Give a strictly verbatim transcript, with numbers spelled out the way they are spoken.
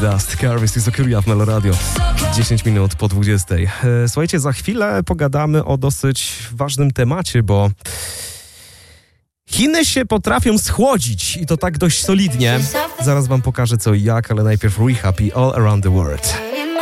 Dust, Carvis i Sokuria w Melo Radio. dziesięć minut po dwudziestej. Słuchajcie, za chwilę pogadamy o dosyć ważnym temacie, bo Chiny się potrafią schłodzić i to tak dość solidnie. Zaraz wam pokażę co i jak, ale najpierw Rehab i All Around the World.